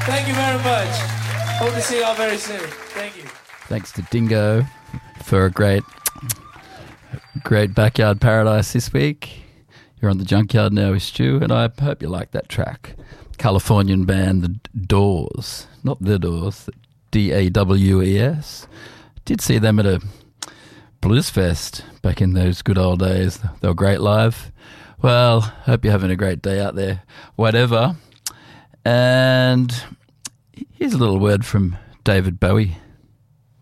Thank you very much. Hope to see you all very soon. Thank you. Thanks to Dingo for a great backyard paradise this week. You're on the Junkyard now with Stu, and I hope you like that track. Californian band The Doors, not The Doors, Daws. Did see them at a Blues Fest back in those good old days. They were great live. Well, hope you're having a great day out there, whatever. And here's a little word from David Bowie.